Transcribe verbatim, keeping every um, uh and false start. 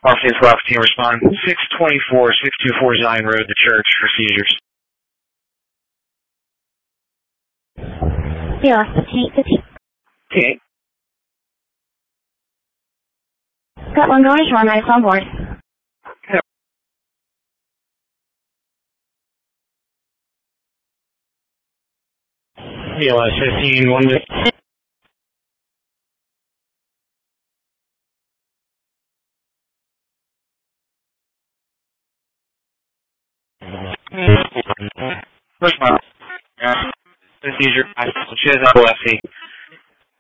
Austin twelve, team respond. six twenty-four, six twenty-four Zion Road, the church, for seizures. Yeah, fifteen, fifteen. Okay. Got one going, Shore Nice on board. B L S fifteen, one minute. Respond. Uh, seizure. I cheers, F O S C.